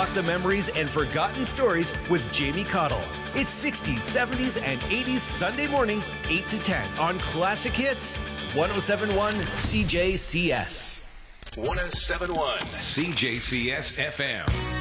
unlock the memories and forgotten stories with Jamie Cottle. It's 60s, 70s, and 80s Sunday morning, 8 to 10 on Classic Hits, 1071 CJCS. 1071 CJCS FM.